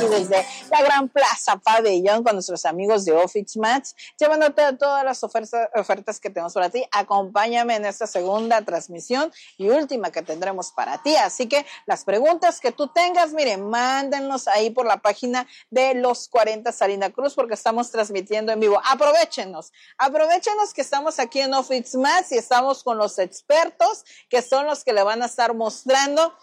aquí desde la Gran Plaza Pabellón con nuestros amigos de Office Match, llevándote todas las ofertas que tenemos para ti. Acompáñame en esta segunda transmisión y última que tendremos para ti. Así que las preguntas que tú tengas, miren, mándenlos ahí por la página de Los 40 Salina Cruz, porque estamos transmitiendo en vivo. Aprovéchenos que estamos aquí en Office Match y estamos con los expertos, que son los que le van a estar mostrando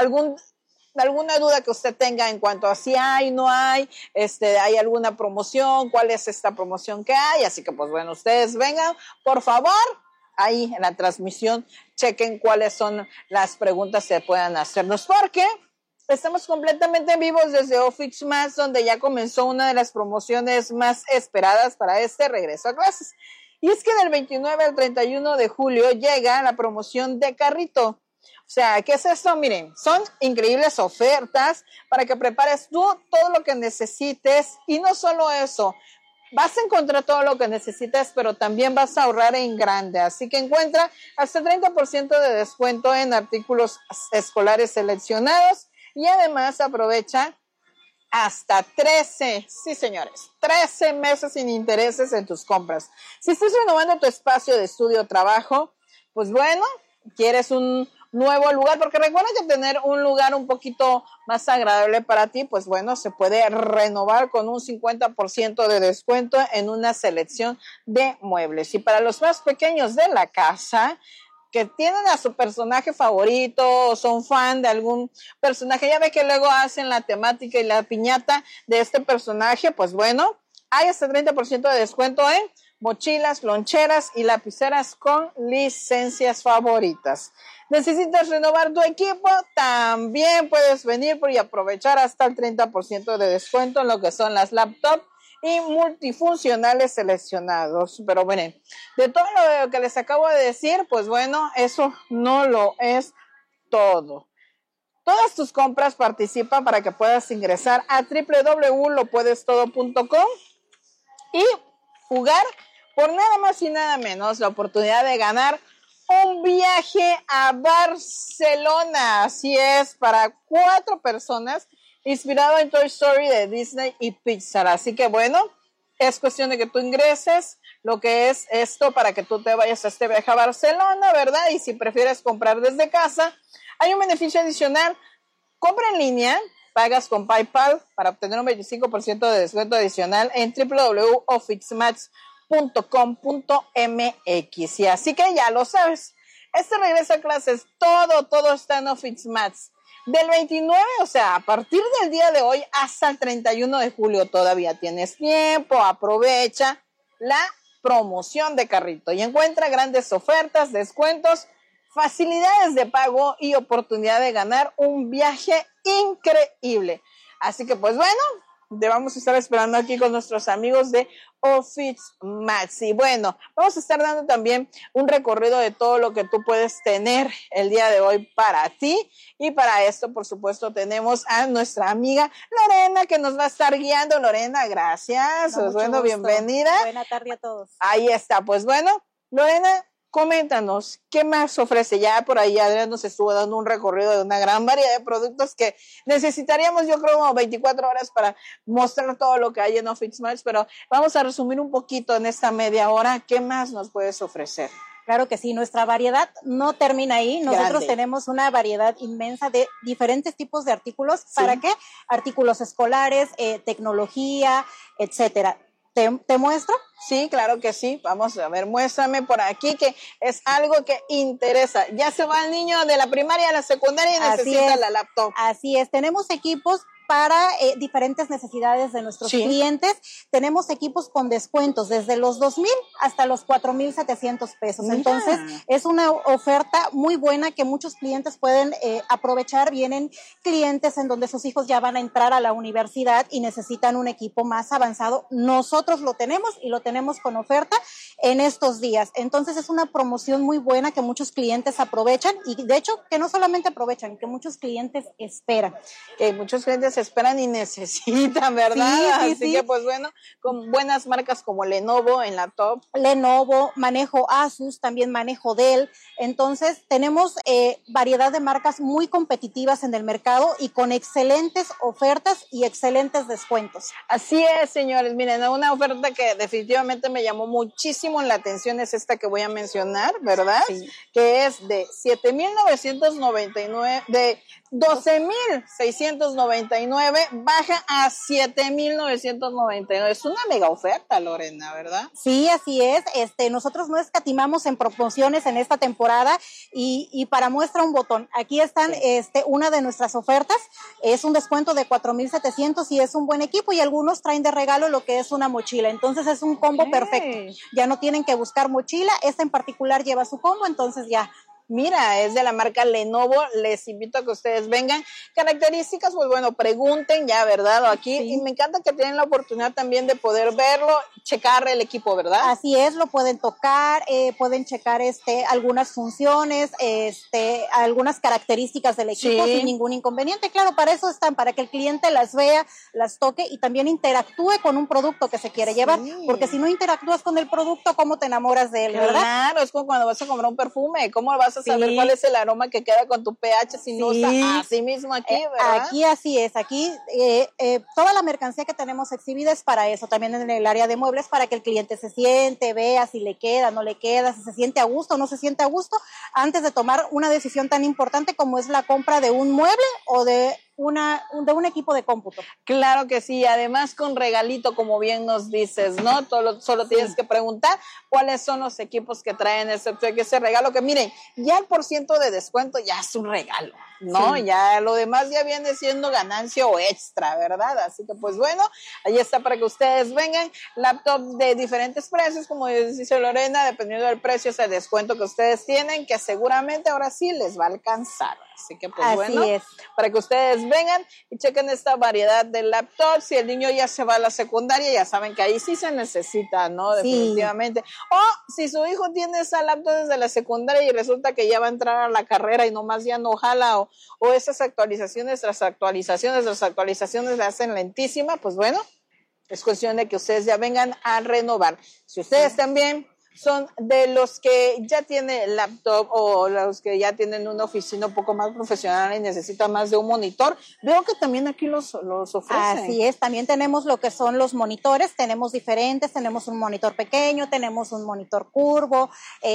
alguna duda que usted tenga en cuanto a si hay, no hay, hay alguna promoción, cuál es esta promoción que hay. Así que pues bueno, ustedes vengan, por favor, ahí en la transmisión, chequen cuáles son las preguntas que puedan hacernos, porque estamos completamente vivos desde Office Match, donde ya comenzó una de las promociones más esperadas para este regreso a clases. Y es que del 29 al 31 de julio llega la promoción de carrito. O sea, ¿qué es esto? Miren, son increíbles ofertas para que prepares tú todo lo que necesites. Y no solo eso, vas a encontrar todo lo que necesitas, pero también vas a ahorrar en grande. Así que encuentra hasta el 30% de descuento en artículos escolares seleccionados. Y además aprovecha hasta 13, sí señores, 13 meses sin intereses en tus compras. Si estás renovando tu espacio de estudio o trabajo, pues bueno, quieres un nuevo lugar, porque recuerda que tener un lugar un poquito más agradable para ti, pues bueno, se puede renovar con un 50% de descuento en una selección de muebles. Y para los más pequeños de la casa, que tienen a su personaje favorito o son fan de algún personaje, ya ve que luego hacen la temática y la piñata de este personaje, pues bueno, hay hasta 30% de descuento en mochilas, loncheras y lapiceras con licencias favoritas. ¿Necesitas renovar tu equipo? También puedes venir y aprovechar hasta el 30% de descuento en lo que son las laptops y multifuncionales seleccionados. Pero bueno, de todo lo que les acabo de decir, pues bueno, eso no lo es todo. Todas tus compras participan para que puedas ingresar a www.lopuedestodo.com y jugar por nada más y nada menos la oportunidad de ganar un viaje a Barcelona. Así es, para 4 personas, inspirado en Toy Story de Disney y Pixar. Así que bueno, es cuestión de que tú ingreses lo que es esto para que tú te vayas a este viaje a Barcelona, ¿verdad? Y si prefieres comprar desde casa, hay un beneficio adicional. Compra en línea, pagas con PayPal para obtener un 25% de descuento adicional en www.officematch.com.mx. Y así que ya lo sabes, este regreso a clases, todo está en Office Match. Del 29, o sea, a partir del día de hoy hasta el 31 de julio todavía tienes tiempo, aprovecha la promoción de carrito y encuentra grandes ofertas, descuentos, facilidades de pago y oportunidad de ganar un viaje increíble. Así que pues bueno, te vamos a estar esperando aquí con nuestros amigos de Office Match. Y bueno, vamos a estar dando también un recorrido de todo lo que tú puedes tener el día de hoy para ti. Y para esto, por supuesto, tenemos a nuestra amiga Lorena, que nos va a estar guiando. Lorena, gracias. Pues bueno, bienvenida. Buena tarde a todos. Ahí está. Pues bueno, Lorena, coméntanos, ¿qué más ofrece? Ya por ahí Adrián nos estuvo dando un recorrido de una gran variedad de productos que necesitaríamos, yo creo, 24 horas para mostrar todo lo que hay en Office Match, pero vamos a resumir un poquito en esta media hora. ¿Qué más nos puedes ofrecer? Claro que sí, nuestra variedad no termina ahí. Nosotros Grande. Tenemos una variedad inmensa de diferentes tipos de artículos. Sí. ¿Para qué? Artículos escolares, tecnología, etcétera. ¿Te muestro? Sí, claro que sí. Vamos a ver, muéstrame por aquí que es algo que interesa. Ya se va el niño de la primaria a la secundaria y necesita la laptop. Así es, tenemos equipos para diferentes necesidades de nuestros clientes. Tenemos equipos con descuentos desde los 2,000 hasta los 4,700 pesos. Mira. Entonces, es una oferta muy buena que muchos clientes pueden aprovechar. Vienen clientes en donde sus hijos ya van a entrar a la universidad y necesitan un equipo más avanzado. Nosotros lo tenemos y lo tenemos con oferta en estos días. Entonces, es una promoción muy buena que muchos clientes aprovechan y, de hecho, que no solamente aprovechan, que muchos clientes esperan. Que muchos clientes niños esperan y necesitan, ¿verdad? Así que pues bueno, con buenas marcas como Lenovo en la top. Lenovo, manejo Asus, también manejo Dell. Entonces tenemos variedad de marcas muy competitivas en el mercado y con excelentes ofertas y excelentes descuentos. Así es, señores. Miren, una oferta que definitivamente me llamó muchísimo la atención es esta que voy a mencionar, ¿verdad? Sí. Que es de 7,999, de 12,699 baja a 7,999. Es una mega oferta, Lorena, ¿verdad? Sí, así es. Nosotros no escatimamos en promociones en esta temporada y para muestra un botón. Aquí están una de nuestras ofertas. Es un descuento de 4,700 y es un buen equipo y algunos traen de regalo lo que es una mochila. Entonces es un combo perfecto. Ya no tienen que buscar mochila. Esta en particular lleva su combo, entonces ya. Mira, es de la marca Lenovo, les invito a que ustedes vengan. Características, pues bueno, pregunten ya, ¿verdad? Aquí, y me encanta que tienen la oportunidad también de poder verlo, checar el equipo, ¿verdad? Así es, lo pueden tocar, pueden checar algunas funciones, algunas características del equipo sin ningún inconveniente. Claro, para eso están, para que el cliente las vea, las toque y también interactúe con un producto que se quiere llevar, porque si no interactúas con el producto, ¿cómo te enamoras de él, verdad? Claro, es como cuando vas a comprar un perfume, ¿cómo vas a saber cuál es el aroma que queda con tu pH si no usa así mismo aquí, ¿verdad? Aquí así es, aquí toda la mercancía que tenemos exhibida es para eso, también en el área de muebles, para que el cliente se siente, vea si le queda, no le queda, si se siente a gusto o no se siente a gusto, antes de tomar una decisión tan importante como es la compra de un mueble o de un equipo de cómputo. Claro que sí, además con regalito, como bien nos dices, ¿no? Solo tienes que preguntar cuáles son los equipos que traen ese regalo, que miren, ya el % de descuento ya es un regalo, ¿no? Ya lo demás ya viene siendo ganancia o extra, ¿verdad? Así que pues bueno, ahí está para que ustedes vengan. Laptop de diferentes precios, como dice Lorena, dependiendo del precio, ese descuento que ustedes tienen, que seguramente ahora sí les va a alcanzar. Así que pues bueno, para que ustedes vengan y chequen esta variedad de laptops. Si el niño ya se va a la secundaria, ya saben que ahí sí se necesita, ¿no? Definitivamente. O si su hijo tiene esa laptop desde la secundaria y resulta que ya va a entrar a la carrera y nomás ya no jala, o esas actualizaciones las actualizaciones le hacen lentísima, pues bueno, es cuestión de que ustedes ya vengan a renovar. Si ustedes también son de los que ya tienen laptop o los que ya tienen una oficina un poco más profesional y necesitan más de un monitor, veo que también aquí los ofrecen. Así es, también tenemos lo que son los monitores, tenemos diferentes, tenemos un monitor pequeño, tenemos un monitor curvo,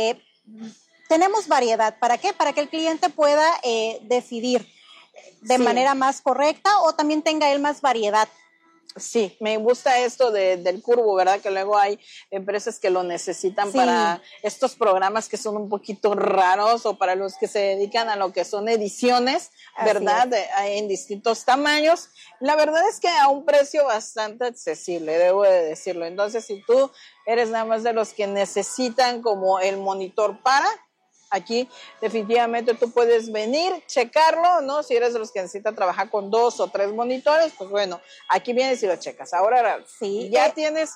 tenemos variedad. ¿Para qué? Para que el cliente pueda decidir de manera más correcta o también tenga él más variedad. Sí, me gusta esto del curvo, ¿verdad? Que luego hay empresas que lo necesitan para estos programas que son un poquito raros o para los que se dedican a lo que son ediciones, ¿verdad? En distintos tamaños. La verdad es que a un precio bastante accesible, debo de decirlo. Entonces, si tú eres nada más de los que necesitan como el monitor aquí definitivamente tú puedes venir, checarlo, ¿no? Si eres de los que necesitan trabajar con 2 o 3 monitores, pues bueno, aquí vienes y lo checas. Ahora ya tienes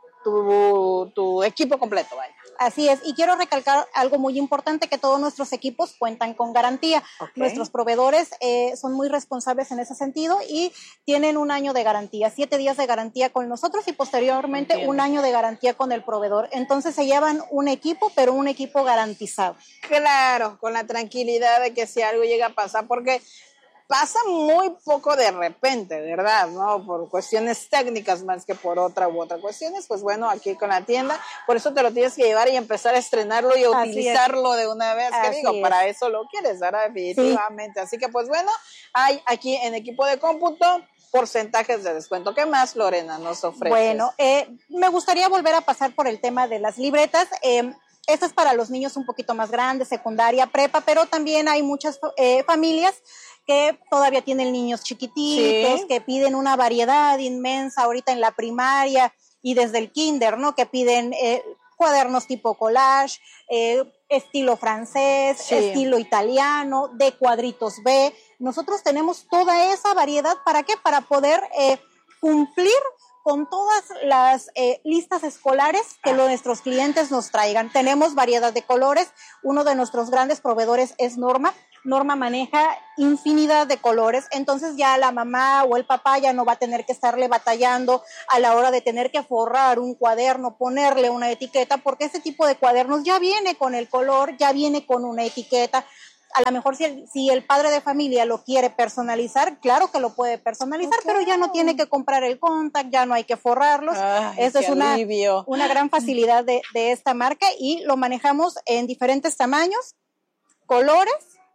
tu equipo completo, vaya. Así es, y quiero recalcar algo muy importante, que todos nuestros equipos cuentan con garantía. Nuestros proveedores son muy responsables en ese sentido y tienen 1 año de garantía, 7 días de garantía con nosotros y posteriormente 1 año de garantía con el proveedor. Entonces se llevan un equipo, pero un equipo garantizado. Claro, con la tranquilidad de que si algo llega a pasar, porque pasa muy poco de repente, ¿verdad? ¿No? Por cuestiones técnicas más que por otra cuestiones, pues bueno, aquí con la tienda, por eso te lo tienes que llevar y empezar a estrenarlo y a utilizarlo de una vez, que digo, para eso lo quieres, ¿verdad? Definitivamente. Así que pues bueno, hay aquí en equipo de cómputo porcentajes de descuento. ¿Qué más, Lorena, nos ofreces? Bueno, me gustaría volver a pasar por el tema de las libretas. Esto es para los niños un poquito más grandes, secundaria, prepa, pero también hay muchas familias que todavía tienen niños chiquititos, que piden una variedad inmensa ahorita en la primaria y desde el kinder, ¿no? Que piden cuadernos tipo collage, estilo francés, estilo italiano, de cuadritos B. Nosotros tenemos toda esa variedad, ¿para qué? Para poder cumplir con todas las listas escolares que nuestros clientes nos traigan. Tenemos variedad de colores. Uno de nuestros grandes proveedores es Norma. Norma maneja infinidad de colores, entonces ya la mamá o el papá ya no va a tener que estarle batallando a la hora de tener que forrar un cuaderno, ponerle una etiqueta, porque ese tipo de cuadernos ya viene con el color, ya viene con una etiqueta. A lo mejor si el padre de familia lo quiere personalizar, claro que lo puede personalizar, pero ya no tiene que comprar el contact, ya no hay que forrarlos. Esa es una gran facilidad de esta marca y lo manejamos en diferentes tamaños, colores,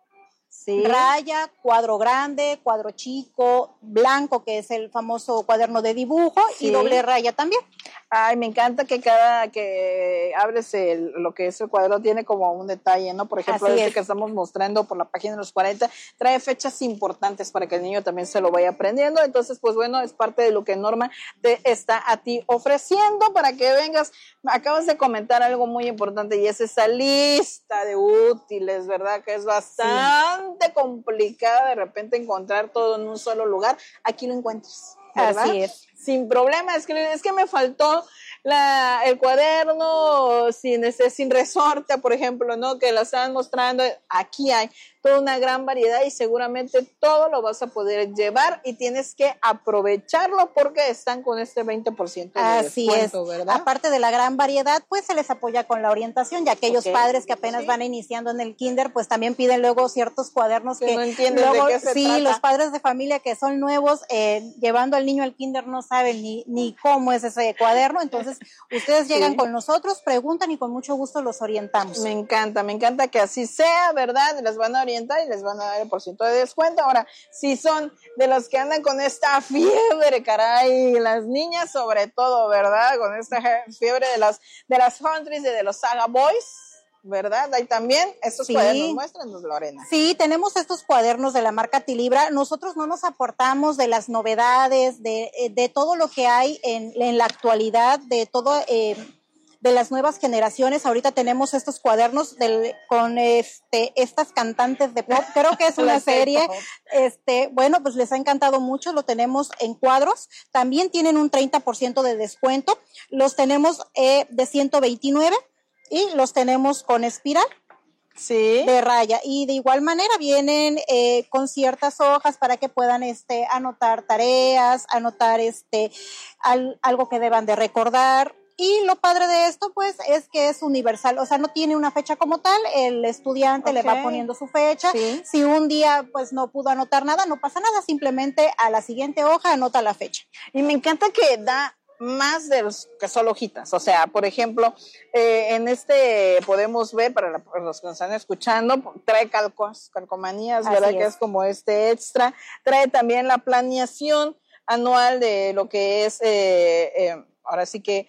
raya, cuadro grande, cuadro chico, blanco, que es el famoso cuaderno de dibujo, y doble raya también. Ay, me encanta que cada que abres lo que es el cuadro tiene como un detalle, ¿no? Por ejemplo, que estamos mostrando por la página de los 40, trae fechas importantes para que el niño también se lo vaya aprendiendo. Entonces, pues bueno, es parte de lo que Norma te está a ti ofreciendo para que vengas. Acabas de comentar algo muy importante y es esa lista de útiles, ¿verdad? Que es bastante complicada de repente encontrar todo en un solo lugar. Aquí lo encuentras, ¿verdad? Así es. Sin problema, es que me faltó el cuaderno sin resorte, por ejemplo, ¿no? Que la estaban mostrando. Aquí hay toda una gran variedad y seguramente todo lo vas a poder llevar y tienes que aprovecharlo porque están con este 20% de Así descuento, es. ¿verdad? Aparte de la gran variedad, pues se les apoya con la orientación, ya aquellos padres que apenas van iniciando en el kinder, pues también piden luego ciertos cuadernos que no entienden luego, de qué se trata. Los padres de familia que son nuevos, llevando al niño al kinder no saben ni cómo es ese cuaderno, entonces ustedes llegan con nosotros, preguntan y con mucho gusto los orientamos. Me encanta que así sea, ¿verdad? Les van a orientar y les van a dar el %, de descuento. Ahora, si son de los que andan con esta fiebre, caray, las niñas sobre todo, ¿verdad? Con esta fiebre de las countries y de los Saga Boys, ¿verdad? Hay también estos cuadernos, muéstranos, Lorena. Sí, tenemos estos cuadernos de la marca Tilibra. Nosotros no nos aportamos de las novedades, de todo lo que hay en la actualidad, de todo, de las nuevas generaciones. Ahorita tenemos estos cuadernos con estas cantantes de pop. Creo que es una serie. Bueno, pues les ha encantado mucho. Lo tenemos en cuadros. También tienen un 30% de descuento. Los tenemos de 129 y los tenemos con espiral. Sí. De raya. Y de igual manera vienen con ciertas hojas para que puedan anotar tareas, anotar algo que deban de recordar. Y lo padre de esto, pues, es que es universal, o sea, no tiene una fecha como tal, el estudiante le va poniendo su fecha. Si un día, pues, no pudo anotar nada, no pasa nada, simplemente a la siguiente hoja anota la fecha. Y me encanta que da más de los que solo hojitas, o sea, por ejemplo, en podemos ver, para los que nos están escuchando, trae calcomanías, ¿verdad? Que es como extra, trae también la planeación anual de lo que es, ahora sí que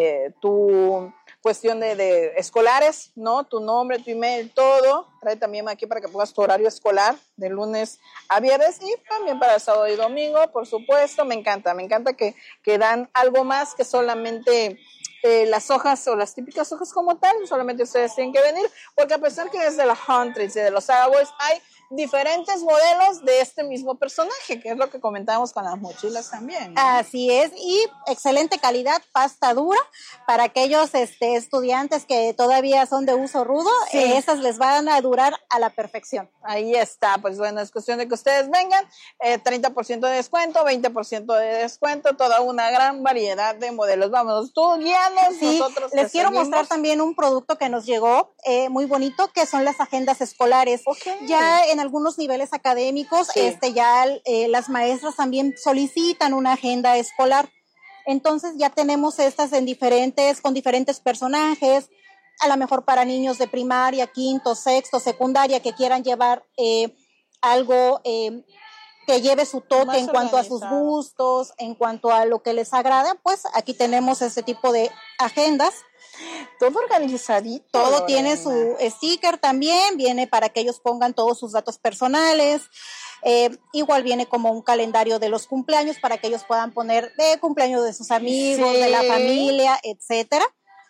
tu cuestión de escolares, ¿no? Tu nombre, tu email, todo. Trae también aquí para que pongas tu horario escolar de lunes a viernes y también para sábado y domingo, por supuesto. Me encanta que dan algo más que solamente las hojas o las típicas hojas como tal. Solamente ustedes tienen que venir, porque a pesar que desde la Huntress y de los Saga Boys hay diferentes modelos de este mismo personaje, que es lo que comentábamos con las mochilas también, ¿no? Así es, y excelente calidad, pasta dura, para aquellos estudiantes que todavía son de uso rudo, esas les van a durar a la perfección. Ahí está, pues bueno, es cuestión de que ustedes vengan, 30% de descuento, 20% de descuento, toda una gran variedad de modelos. Vámonos, tú guíanos, nosotros les quiero mostrar también un producto que nos llegó, muy bonito, que son las agendas escolares. Ya en algunos niveles académicos, las maestras también solicitan una agenda escolar. Entonces ya tenemos estas con diferentes personajes, a lo mejor para niños de primaria, quinto, sexto, secundaria, que quieran llevar algo que lleve su toque más en cuanto a sus gustos, en cuanto a lo que les agrada, pues aquí tenemos este tipo de agendas. Todo organizadito. Todo tiene su sticker también, viene para que ellos pongan todos sus datos personales. Igual viene como un calendario de los cumpleaños para que ellos puedan poner de cumpleaños de sus amigos, de la familia, etcétera.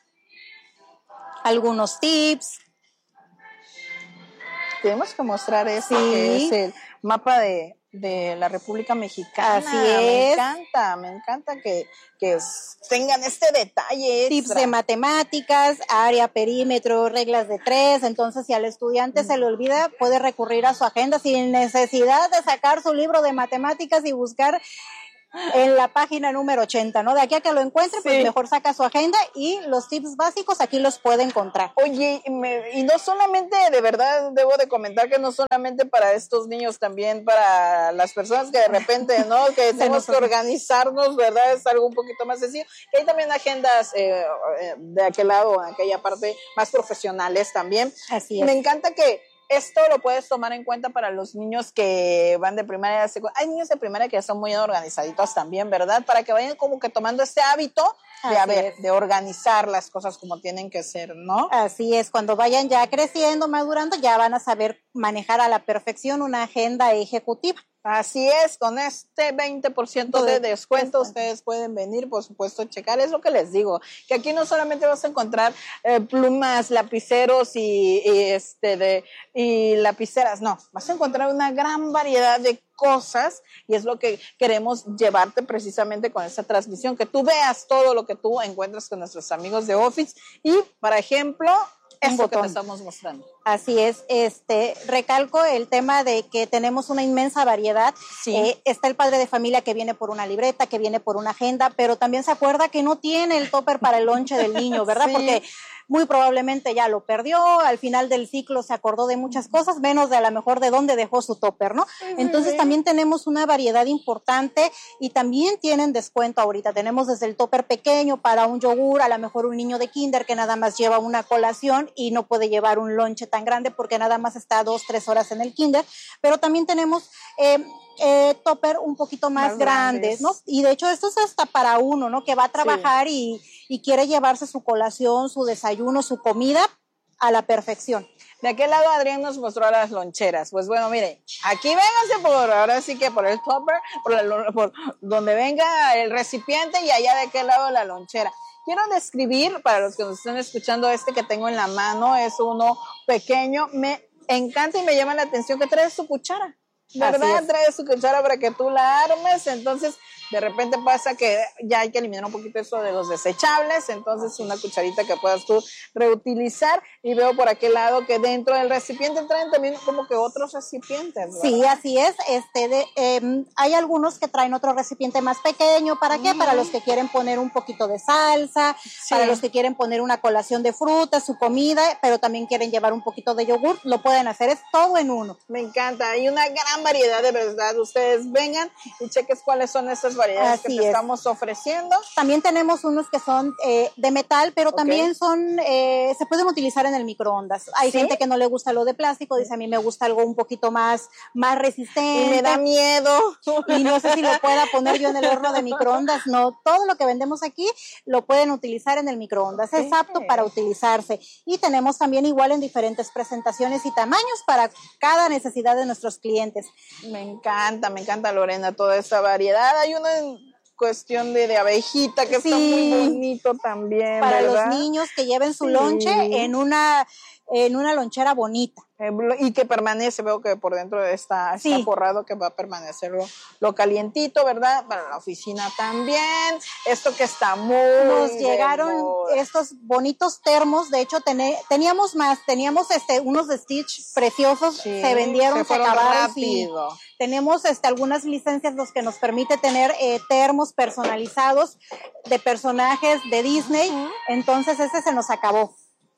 Algunos tips. Tenemos que mostrar que es el mapa de de la República Mexicana. Así es. Me encanta que tengan este detalle extra. Tips de matemáticas, área, perímetro, reglas de 3. Entonces, si al estudiante se le olvida, puede recurrir a su agenda sin necesidad de sacar su libro de matemáticas y buscar en la página número 80, ¿no? De aquí a que lo encuentre, sí, pues mejor saca su agenda y los tips básicos aquí los puede encontrar. Oye, y no solamente, de verdad, debo de comentar que no solamente para estos niños, también para las personas que de repente, ¿no? Que tenemos que organizarnos, ¿verdad? Es algo un poquito más sencillo. Que hay también agendas de aquel lado, aquella parte, más profesionales también. Así es. Me encanta que esto lo puedes tomar en cuenta para los niños que van de primaria a secundaria. Hay niños de primaria que son muy organizaditos también, ¿verdad? Para que vayan como que tomando este hábito de organizar las cosas como tienen que ser, ¿no? Así es, cuando vayan ya creciendo, madurando, ya van a saber manejar a la perfección una agenda ejecutiva. Así es, con este 20% de descuento ustedes pueden venir, por supuesto, checar. Es lo que les digo, que aquí no solamente vas a encontrar plumas, lapiceros y lapiceras, no, vas a encontrar una gran variedad de cosas y es lo que queremos llevarte precisamente con esta transmisión, que tú veas todo lo que tú encuentras con nuestros amigos de Office y, por ejemplo, esto que te estamos mostrando. Así es, recalco el tema de que tenemos una inmensa variedad. Sí. Está el padre de familia que viene por una libreta, que viene por una agenda, pero también se acuerda que no tiene el topper para el lonche del niño, ¿verdad? Sí. Porque muy probablemente ya lo perdió, al final del ciclo se acordó de muchas cosas, menos de a lo mejor de dónde dejó su topper, ¿no? Sí. Entonces también tenemos una variedad importante y también tienen descuento ahorita. Tenemos desde el topper pequeño para un yogur, a lo mejor un niño de kinder que nada más lleva una colación y no puede llevar un lonche tan grande porque nada más está 2-3 horas en el kinder, pero también tenemos topper un poquito más grandes, ¿no? Y de hecho esto es hasta para uno, ¿no? Que va a trabajar y quiere llevarse su colación, su desayuno, su comida a la perfección. De aquel lado Adrián nos mostró las loncheras. Pues bueno, miren, aquí vénganse ahora sí que por el topper, por donde venga el recipiente y allá de aquel lado la lonchera. Quiero describir, para los que nos estén escuchando, que tengo en la mano, es uno pequeño. Me encanta y me llama la atención que trae su cuchara, ¿verdad? Trae su cuchara para que tú la armes, entonces de repente pasa que ya hay que eliminar un poquito eso de los desechables, entonces una cucharita que puedas tú reutilizar, y veo por aquel lado que dentro del recipiente traen también como que otros recipientes, ¿verdad? Sí, así es, hay algunos que traen otro recipiente más pequeño, ¿para qué? Para los que quieren poner un poquito de salsa, para los que quieren poner una colación de frutas, su comida, pero también quieren llevar un poquito de yogur, lo pueden hacer, es todo en uno. Me encanta, hay una gran variedad de verdad, ustedes vengan y cheques cuáles son estas variedades que te estamos ofreciendo. También tenemos unos que son de metal, pero también son, se pueden utilizar en el microondas. Hay gente que no le gusta lo de plástico, dice a mí me gusta algo un poquito más resistente. Y me da miedo. Y no sé si lo pueda poner yo en el horno de microondas. No, todo lo que vendemos aquí lo pueden utilizar en el microondas. Es apto para utilizarse. Y tenemos también igual en diferentes presentaciones y tamaños para cada necesidad de nuestros clientes. Me encanta Lorena, toda esa variedad. Hay uno en cuestión de abejita que está muy bonito también, para ¿verdad? Los niños que lleven su lonche en una lonchera bonita. Y que permanece, veo que por dentro está forrado, que va a permanecer lo calientito, ¿verdad? Para la oficina también. Esto que está muy Nos llegaron estos bonitos termos, de hecho teníamos unos de Stitch preciosos, se vendieron, se acabaron rápido. Tenemos algunas licencias los que nos permite tener termos personalizados de personajes de Disney, entonces ese se nos acabó.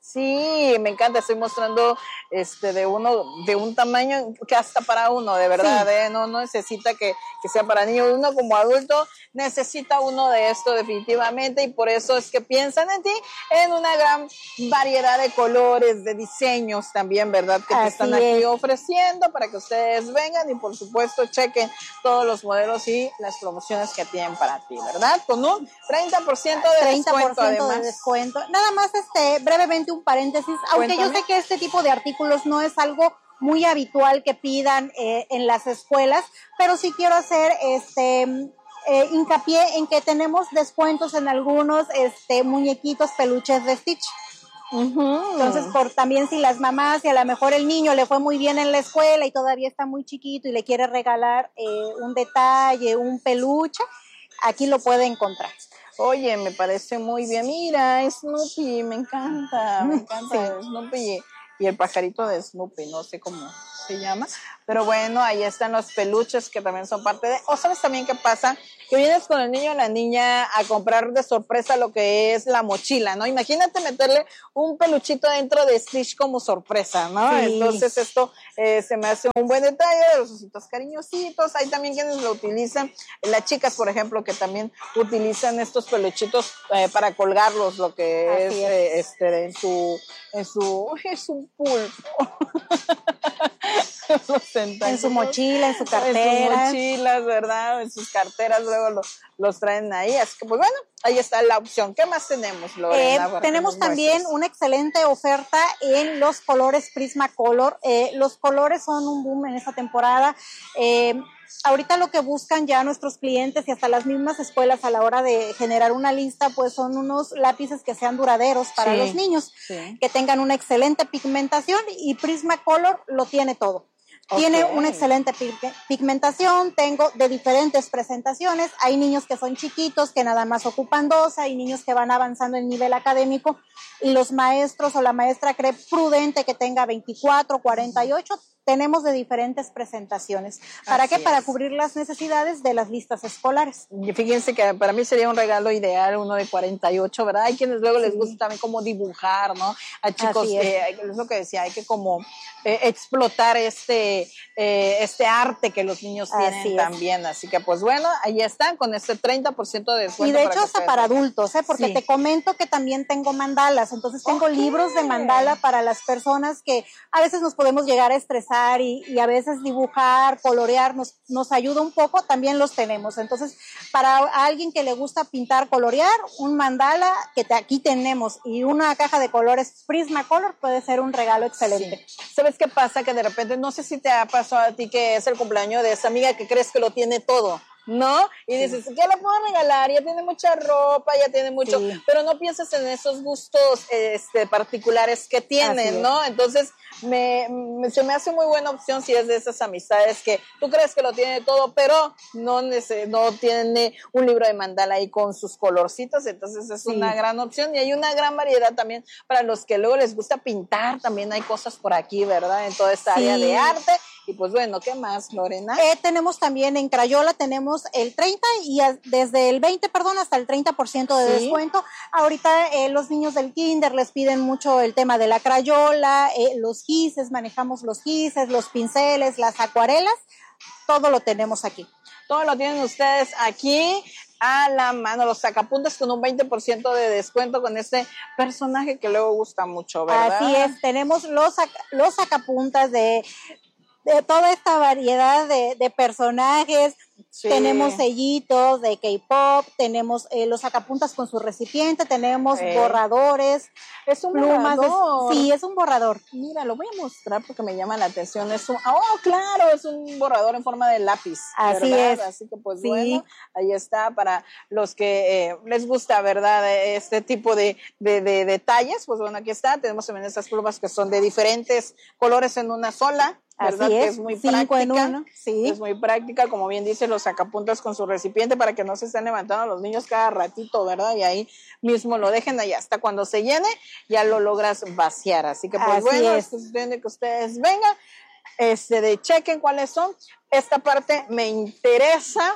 Sí, me encanta, estoy mostrando de un tamaño que hasta para uno, de verdad, no necesita que sea para niños, uno como adulto necesita uno de esto definitivamente, y por eso es que piensan en ti, en una gran variedad de colores, de diseños también, ¿verdad? Que te están aquí ofreciendo para que ustedes vengan y por supuesto chequen todos los modelos y las promociones que tienen para ti, ¿verdad? Con un 30% de descuento además. De descuento. Nada más brevemente un paréntesis, aunque yo sé que este tipo de artículos no es algo muy habitual que pidan en las escuelas, pero sí quiero hacer hincapié en que tenemos descuentos en algunos muñequitos peluches de Stitch. Entonces, también si las mamás, si a lo mejor el niño le fue muy bien en la escuela y todavía está muy chiquito y le quiere regalar un detalle, un peluche, aquí lo puede encontrar. Oye, me parece muy bien. Mira, Snoopy, me encanta Sí. Snoopy y el pajarito de Snoopy, no sé cómo se llama. Pero bueno, ahí están los peluches que también son parte de... O sabes también qué pasa, que vienes con el niño o la niña a comprar de sorpresa lo que es la mochila, ¿no? Imagínate meterle un peluchito dentro de Stitch como sorpresa, ¿no? Sí. Entonces esto se me hace un buen detalle, de los ositos cariñositos. Hay también quienes lo utilizan, las chicas, por ejemplo, que también utilizan estos peluchitos para colgarlos, lo que es. Es un pulpo. En su mochila, en su cartera. En sus mochilas, ¿verdad? En sus carteras, luego los traen ahí. Así que, pues bueno, ahí está la opción. ¿Qué más tenemos, Lorena? Tenemos también una excelente oferta en los colores Prismacolor. Los colores son un boom en esta temporada. Ahorita lo que buscan ya nuestros clientes y hasta las mismas escuelas a la hora de generar una lista, pues son unos lápices que sean duraderos para los niños, que tengan una excelente pigmentación, y Prismacolor lo tiene todo. Tiene una excelente pigmentación, tengo de diferentes presentaciones. Hay niños que son chiquitos, que nada más ocupan 2, hay niños que van avanzando en nivel académico y los maestros o la maestra cree prudente que tenga 24, 48. Tenemos de diferentes presentaciones. ¿Para qué? Para cubrir las necesidades de las listas escolares. Y fíjense que para mí sería un regalo ideal uno de 48, ¿verdad? Hay quienes luego les gusta también como dibujar, ¿no? A chicos, es lo que decía, hay que como explotar este arte que los niños tienen también. Así que pues bueno, ahí están con este 30% de descuento. Y de hecho hasta para adultos, porque te comento que también tengo mandalas, entonces tengo libros de mandala para las personas que a veces nos podemos llegar a estresar y a veces dibujar, colorear nos ayuda un poco, también los tenemos. Entonces, para alguien que le gusta pintar, colorear, un mandala que aquí tenemos y una caja de colores Prismacolor puede ser un regalo excelente. Sí. ¿Sabes qué pasa? Que de repente, no sé si te ha pasado a ti que es el cumpleaños de esa amiga que crees que lo tiene todo, ¿no? Y dices, ¿qué le puedo regalar? Ya tiene mucha ropa, ya tiene mucho, pero no piensas en esos gustos particulares que tienen, ¿no? Entonces, se me hace muy buena opción si es de esas amistades que tú crees que lo tiene todo, pero no tiene un libro de mandala ahí con sus colorcitos. Entonces es una gran opción, y hay una gran variedad también para los que luego les gusta pintar. También hay cosas por aquí, ¿verdad? En toda esta área de arte. Y pues bueno, ¿qué más, Lorena? Tenemos también en Crayola, tenemos el 30 y desde el 20, hasta el 30% de descuento. Ahorita los niños del kinder les piden mucho el tema de la Crayola, los gises, manejamos los gises, los pinceles, las acuarelas, todo lo tenemos aquí. Todo lo tienen ustedes aquí a la mano, los sacapuntas con un 20% de descuento con este personaje que luego gusta mucho, ¿verdad? Así es, tenemos los sacapuntas de toda esta variedad de personajes. Tenemos sellitos de K-pop, tenemos los sacapuntas con su recipiente, tenemos borradores. Es un borrador. Sí, es un borrador. Mira, lo voy a mostrar porque me llama la atención. Claro, es un borrador en forma de lápiz. Así ¿verdad? es. Así que pues bueno, ahí está para los que les gusta, ¿verdad? Este tipo de detalles. Pues bueno, aquí está. Tenemos también estas plumas que son de diferentes colores en una sola. ¿Verdad? Así es, que es muy práctica. En uno. Sí. Es muy práctica, como bien dice, los sacapuntas con su recipiente para que no se estén levantando los niños cada ratito, ¿verdad? Y ahí mismo lo dejen ahí hasta cuando se llene, ya lo logras vaciar. Así que pues es cuestión de que ustedes vengan, chequen cuáles son. Esta parte me interesa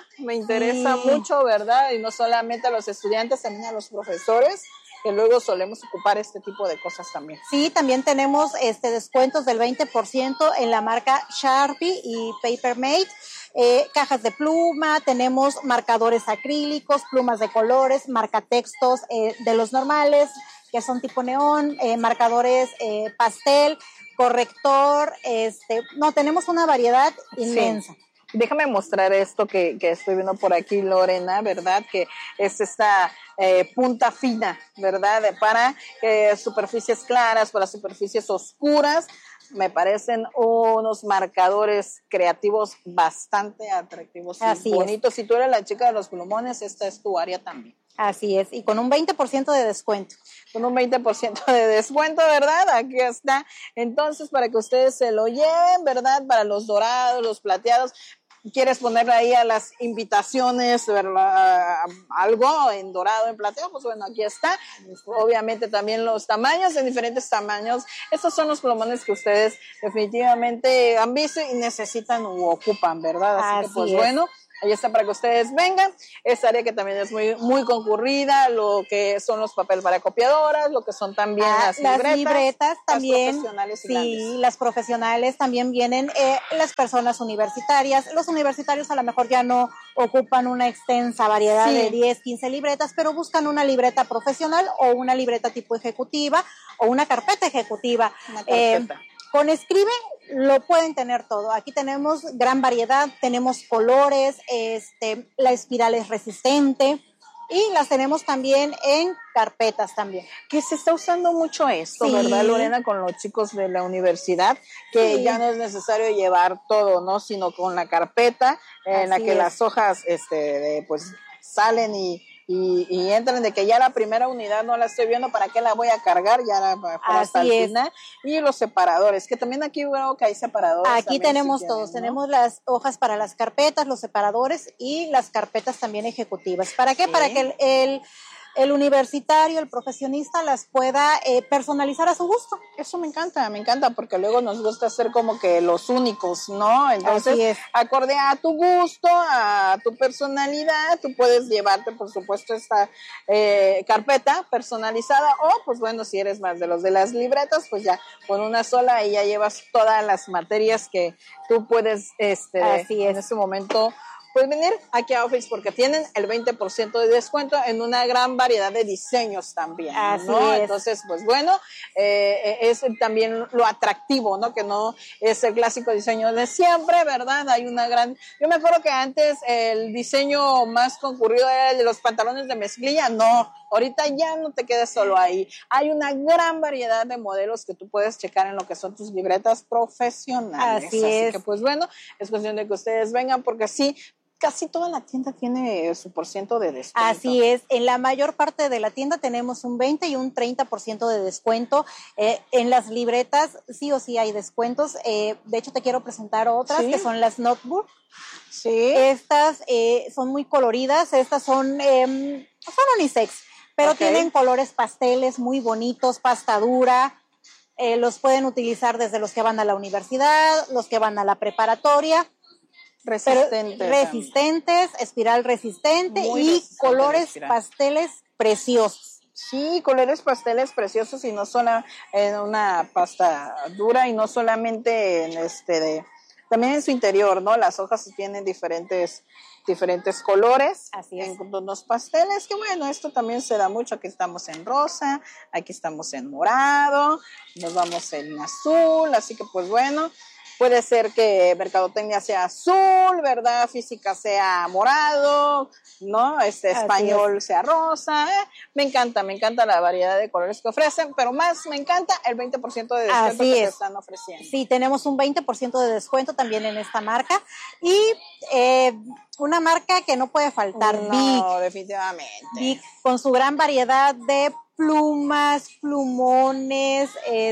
mucho, ¿verdad? Y no solamente a los estudiantes, también a los profesores, que luego solemos ocupar este tipo de cosas también. Sí, también tenemos descuentos del 20% en la marca Sharpie y Papermate, cajas de pluma, tenemos marcadores acrílicos, plumas de colores, marcatextos de los normales, que son tipo neón, marcadores pastel, corrector, tenemos una variedad inmensa. Sí. Déjame mostrar esto que estoy viendo por aquí, Lorena, ¿verdad? Que es esta punta fina, ¿verdad? Para superficies claras, para superficies oscuras. me parecen unos marcadores creativos bastante atractivos y bonitos. Si tú eres la chica de los plumones, esta es tu área también. Así es, y con un 20% de descuento. Con un 20% de descuento, ¿verdad? Aquí está. Entonces, para que ustedes se lo lleven, ¿verdad? Para los dorados, los plateados. ¿Quieres ponerle ahí a las invitaciones, ¿verdad? Algo en dorado, en plateado? Pues bueno, aquí está. Obviamente también los tamaños, en diferentes tamaños. Estos son los plumones que ustedes definitivamente han visto y necesitan u ocupan, ¿verdad? Así que pues bueno. Ahí está para que ustedes vengan. Esta área que también es muy, muy concurrida, lo que son los papeles para copiadoras, lo que son también las libretas también, las profesionales y grandes. Las profesionales también vienen, las personas universitarias. Los universitarios a lo mejor ya no ocupan una extensa variedad de 10, 15 libretas, pero buscan una libreta profesional o una libreta tipo ejecutiva o una carpeta ejecutiva. Una carpeta. Con Escribe lo pueden tener todo. Aquí tenemos gran variedad, tenemos colores, la espiral es resistente y las tenemos también en carpetas también. Que se está usando mucho esto, ¿verdad, Lorena? Con los chicos de la universidad, que ya no es necesario llevar todo, ¿no? Sino con la carpeta en la que las hojas, pues salen y entran, de que ya la primera unidad no la estoy viendo, ¿para qué la voy a cargar? Ya hasta el final. Y los separadores, que también aquí veo que hay separadores. Aquí tenemos todos, tenemos las hojas para las carpetas, los separadores y las carpetas también ejecutivas. ¿Para qué? Para que el universitario, el profesionista las pueda personalizar a su gusto. Eso me encanta, porque luego nos gusta ser como que los únicos, ¿no? Entonces, acorde a tu gusto, a tu personalidad, tú puedes llevarte, por supuesto, esta carpeta personalizada, o pues bueno, si eres más de los de las libretas, pues ya con una sola y ya llevas todas las materias que tú puedes en ese momento pues venir aquí a Office, porque tienen el 20% de descuento en una gran variedad de diseños también, ¿no? Entonces, pues bueno, es también lo atractivo, ¿no? Que no es el clásico diseño de siempre, ¿verdad? Hay una gran... Yo me acuerdo que antes el diseño más concurrido era el de los pantalones de mezclilla. No, ahorita ya no te quedes solo ahí. Hay una gran variedad de modelos que tú puedes checar en lo que son tus libretas profesionales. Así que, pues bueno, es cuestión de que ustedes vengan, porque sí, casi toda la tienda tiene su % de descuento. Así es, en la mayor parte de la tienda tenemos un 20 y un 30% de descuento. En las libretas sí o sí hay descuentos. De hecho, te quiero presentar otras que son las notebook. Sí. Estas son muy coloridas, estas son unisex, pero tienen colores pasteles muy bonitos, pasta dura. Los pueden utilizar desde los que van a la universidad, los que van a la preparatoria. Resistentes, espiral resistente y colores pasteles preciosos. Sí, colores pasteles preciosos, y no solo en una pasta dura, y no solamente en también en su interior, ¿no? Las hojas tienen diferentes colores. Así es. En unos pasteles, que bueno, esto también se da mucho. Aquí estamos en rosa, aquí estamos en morado, nos vamos en azul, así que pues bueno, puede ser que mercadotecnia sea azul, ¿verdad? Física sea morado, ¿no? Español sea rosa. Me encanta la variedad de colores que ofrecen, pero más me encanta el 20% de descuento que te están ofreciendo. Sí, tenemos un 20% de descuento también en esta marca. Y una marca que no puede faltar, no, definitivamente. Bic, con su gran variedad de plumas, plumones,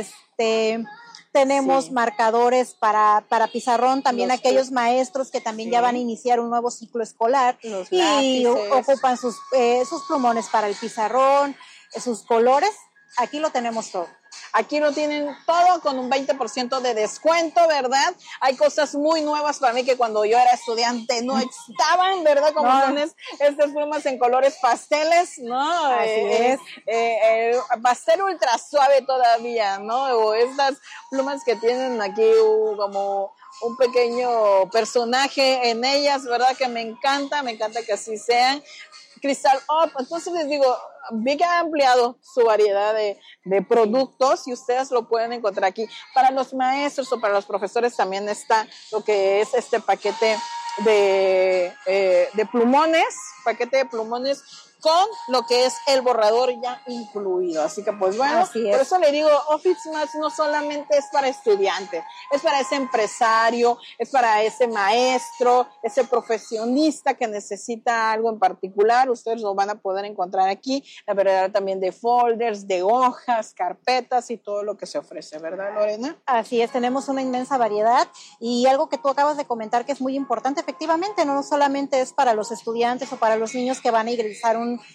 tenemos marcadores para pizarrón, también aquellos maestros que también ya van a iniciar un nuevo ciclo escolar y ocupan sus plumones para el pizarrón, sus colores. Aquí lo tenemos todo. Aquí lo tienen todo con un 20% de descuento, ¿verdad? Hay cosas muy nuevas para mí que cuando yo era estudiante no estaban, ¿verdad? Como son estas plumas en colores pasteles, ¿no? Así es. Pastel ultra suave todavía, ¿no? O estas plumas que tienen aquí como un pequeño personaje en ellas, ¿verdad? Que me encanta que así sean. Crystal Up, entonces les digo, Bic ha ampliado su variedad de productos y ustedes lo pueden encontrar aquí. Para los maestros o para los profesores también está lo que es este paquete de plumones con lo que es el borrador ya incluido. Así que pues bueno, por eso le digo, Office Match no solamente es para estudiantes, es para ese empresario, es para ese maestro, ese profesionista que necesita algo en particular. Ustedes lo van a poder encontrar aquí, la variedad también de folders, de hojas, carpetas y todo lo que se ofrece, ¿verdad, Lorena? Así es, tenemos una inmensa variedad y algo que tú acabas de comentar que es muy importante, efectivamente, no solamente es para los estudiantes o para los niños que van a ingresar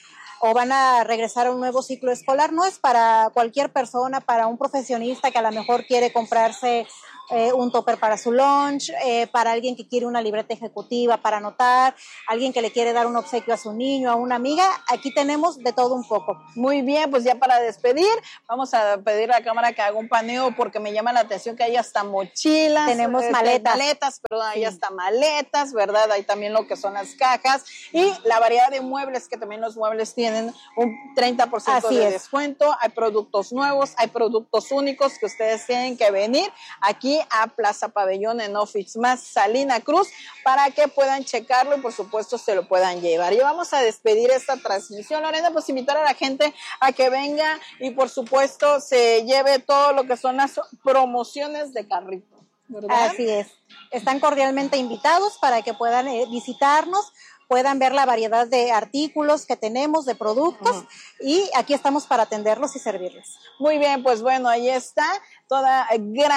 o van a regresar a un nuevo ciclo escolar, no es para cualquier persona, para un profesionista que a lo mejor quiere comprarse un topper para su lunch, para alguien que quiere una libreta ejecutiva para anotar, alguien que le quiere dar un obsequio a su niño, a una amiga. Aquí tenemos de todo un poco. Muy bien, pues ya para despedir, vamos a pedir a la cámara que haga un paneo porque me llama la atención que hay hasta mochilas. Tenemos maletas, perdón, hay hasta maletas, ¿verdad? Hay también lo que son las cajas y la variedad de muebles, que también los muebles tienen un 30% de descuento. Hay productos nuevos, hay productos únicos que ustedes tienen que venir aquí a Plaza Pabellón en Office Match Salina Cruz para que puedan checarlo y por supuesto se lo puedan llevar. Y vamos a despedir esta transmisión, Lorena, pues invitar a la gente a que venga y por supuesto se lleve todo lo que son las promociones de carrito, ¿verdad? Así es. Están cordialmente invitados para que puedan visitarnos, puedan ver la variedad de artículos que tenemos, de productos, y aquí estamos para atenderlos y servirles. Muy bien, pues bueno, ahí está toda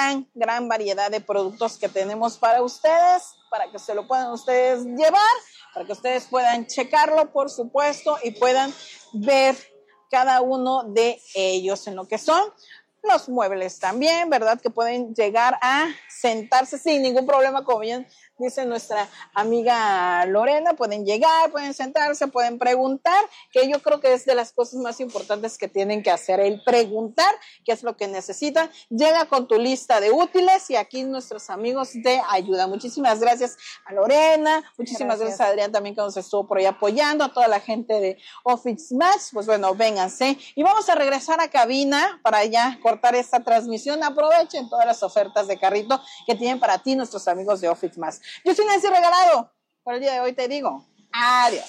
gran variedad de productos que tenemos para ustedes, para que se lo puedan ustedes llevar, para que ustedes puedan checarlo, por supuesto, y puedan ver cada uno de ellos en lo que son los muebles también, ¿verdad? Que pueden llegar a sentarse sin ningún problema, como bien dice nuestra amiga Lorena, pueden llegar, pueden sentarse, pueden preguntar, que yo creo que es de las cosas más importantes que tienen que hacer, el preguntar qué es lo que necesitan. Llega con tu lista de útiles y aquí nuestros amigos te ayudan. Muchísimas gracias a Lorena, muchísimas gracias a Adrián también que nos estuvo por ahí apoyando, a toda la gente de Office Match. Pues bueno, vénganse y vamos a regresar a cabina para ya cortar esta transmisión. Aprovechen todas las ofertas de carrito que tienen para ti nuestros amigos de Office Match. Yo soy Nancy Regalado. Por el día de hoy te digo adiós.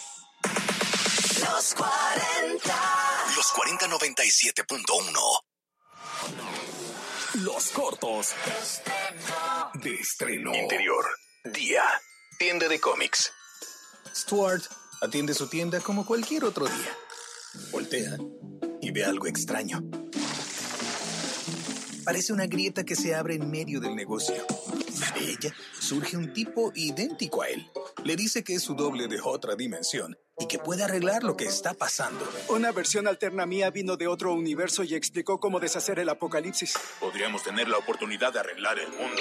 Los 40. Los 4097.1. Los cortos de estreno. Interior. Día. Tienda de cómics. Stuart atiende su tienda como cualquier otro día. Voltea y ve algo extraño. Parece una grieta que se abre en medio del negocio. De ella surge un tipo idéntico a él. Le dice que es su doble de otra dimensión y que puede arreglar lo que está pasando. Una versión alterna mía vino de otro universo y explicó cómo deshacer el apocalipsis. Podríamos tener la oportunidad de arreglar el mundo.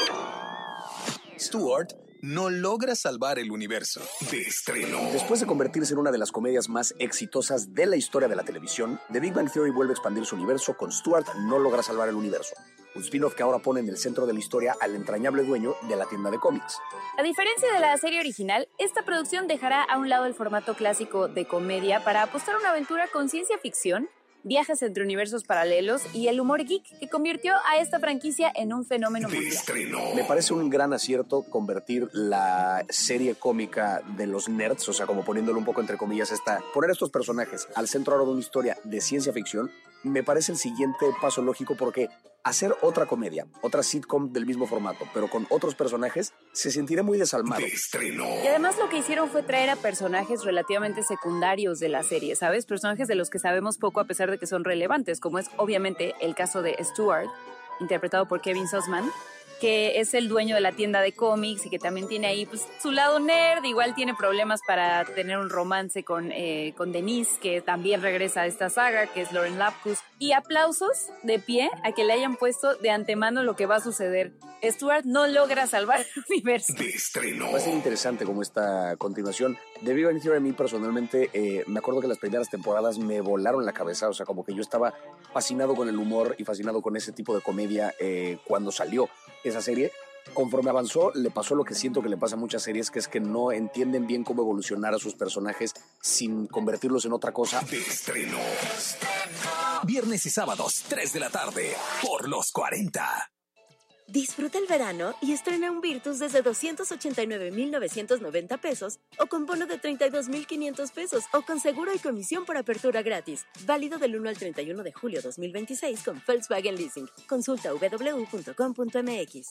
Stuart no logra salvar el universo. De estreno. Después de convertirse en una de las comedias más exitosas de la historia de la televisión, The Big Bang Theory vuelve a expandir su universo con Stuart no logra salvar el universo. Un spin-off que ahora pone en el centro de la historia al entrañable dueño de la tienda de cómics. A diferencia de la serie original, esta producción dejará a un lado el formato clásico de comedia para apostar a una aventura con ciencia ficción, viajes entre universos paralelos y el humor geek que convirtió a esta franquicia en un fenómeno mundial. Me parece un gran acierto convertir la serie cómica de los nerds, o sea, como poniéndolo un poco entre comillas, poner estos personajes al centro ahora de una historia de ciencia ficción, me parece el siguiente paso lógico porque hacer otra comedia, otra sitcom del mismo formato, pero con otros personajes, se sentirá muy desalmado. Y además lo que hicieron fue traer a personajes relativamente secundarios de la serie, ¿sabes? Personajes de los que sabemos poco a pesar de que son relevantes, como es obviamente el caso de Stuart, interpretado por Kevin Sussman, que es el dueño de la tienda de cómics y que también tiene ahí pues, su lado nerd, igual tiene problemas para tener un romance con Denise, que también regresa a esta saga, que es Lauren Lapkus. Y aplausos de pie a que le hayan puesto de antemano lo que va a suceder. Stuart no logra salvar el universo. De estreno. Va a ser interesante como esta continuación. The Big Bang Theory a mí personalmente, me acuerdo que las primeras temporadas me volaron la cabeza, o sea, como que yo estaba fascinado con el humor y fascinado con ese tipo de comedia cuando salió esa serie. Conforme avanzó, le pasó lo que siento que le pasa a muchas series, que es que no entienden bien cómo evolucionar a sus personajes sin convertirlos en otra cosa. De estreno. Viernes y sábados, 3 de la tarde, por los 40. Disfruta el verano y estrena un Virtus desde 289,990 pesos o con bono de 32,500 pesos o con seguro y comisión por apertura gratis. Válido del 1 al 31 de julio 2026 con Volkswagen Leasing. Consulta www.com.mx.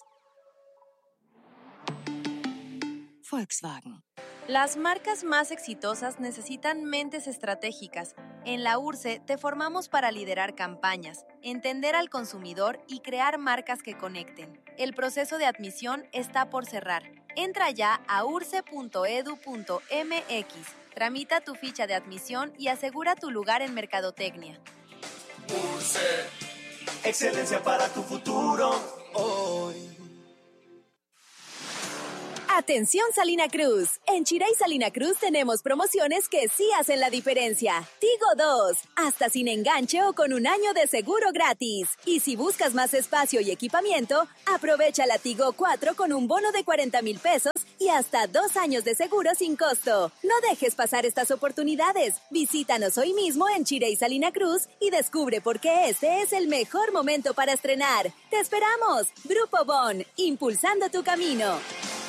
Volkswagen. Las marcas más exitosas necesitan mentes estratégicas. En la URSE te formamos para liderar campañas, entender al consumidor y crear marcas que conecten. El proceso de admisión está por cerrar. Entra ya a urse.edu.mx. Tramita tu ficha de admisión y asegura tu lugar en Mercadotecnia. URSE, excelencia para tu futuro hoy. Atención Salina Cruz. En Chira y Salina Cruz tenemos promociones que sí hacen la diferencia. Tigo 2, hasta sin enganche o con un año de seguro gratis. Y si buscas más espacio y equipamiento, aprovecha la Tigo 4 con un bono de 40,000 pesos y hasta 2 años de seguro sin costo. No dejes pasar estas oportunidades. Visítanos hoy mismo en Chira y Salina Cruz y descubre por qué este es el mejor momento para estrenar. ¡Te esperamos! Grupo Bon, impulsando tu camino.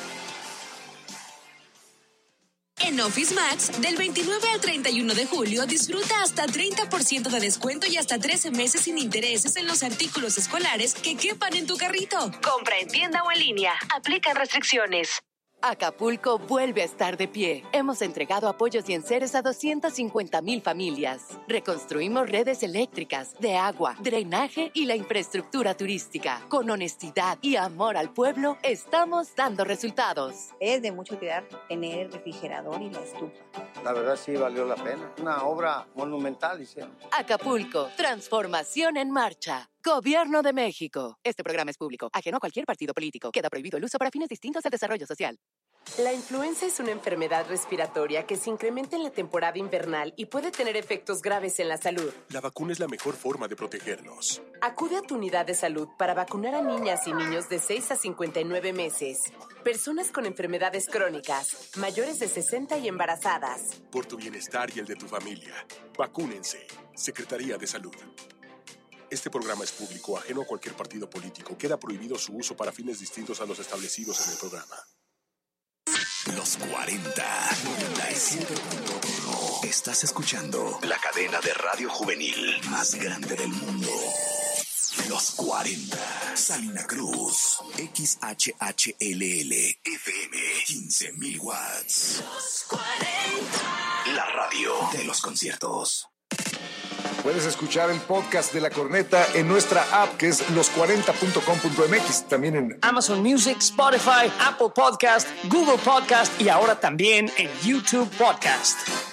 En Office Max, del 29 al 31 de julio, disfruta hasta 30% de descuento y hasta 13 meses sin intereses en los artículos escolares que quepan en tu carrito. Compra en tienda o en línea. Aplican restricciones. Acapulco vuelve a estar de pie. Hemos entregado apoyos y enseres a 250,000 familias. Reconstruimos redes eléctricas, de agua, drenaje y la infraestructura turística. Con honestidad y amor al pueblo, estamos dando resultados. Es de mucho cuidar tener el refrigerador y la estufa. La verdad sí valió la pena. Una obra monumental hicieron. Acapulco, transformación en marcha. Gobierno de México. Este programa es público, ajeno a cualquier partido político. Queda prohibido el uso para fines distintos al desarrollo social. La influenza es una enfermedad respiratoria que se incrementa en la temporada invernal y puede tener efectos graves en la salud. La vacuna es la mejor forma de protegernos. Acude a tu unidad de salud para vacunar a niñas y niños de 6 a 59 meses, personas con enfermedades crónicas, mayores de 60 y embarazadas. Por tu bienestar y el de tu familia, vacúnense. Secretaría de Salud. Este programa es público, ajeno a cualquier partido político. Queda prohibido su uso para fines distintos a los establecidos en el programa. Los 40, 97.1. Estás escuchando la cadena de radio juvenil más grande del mundo. Los 40. Salina Cruz. XHHLL. FM. 15,000 watts. Los 40. La radio de los conciertos. Puedes escuchar el podcast de La Corneta en nuestra app, que es los40.com.mx. También en Amazon Music, Spotify, Apple Podcast, Google Podcast y ahora también en YouTube Podcast.